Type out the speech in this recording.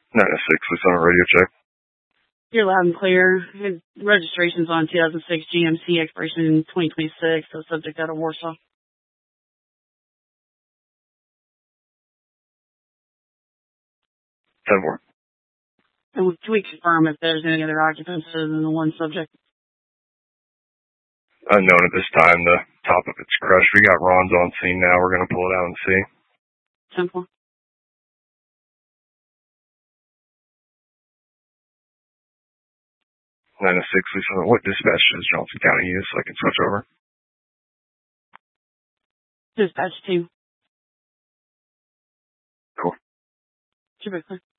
906, what's on a radio check? You're loud and clear. Registration's on 2006 GMC, expiration in 2026, so subject out of Warsaw. 10-4. And can we confirm if there's any other occupants other than the one subject? Unknown at this time. The top of it's crushed. We got Ron's on scene now. We're going to pull it out and see. 10-4. 906, Lisa, what dispatch does Johnson County use so I can switch over? Dispatch 2. Cool. Typically.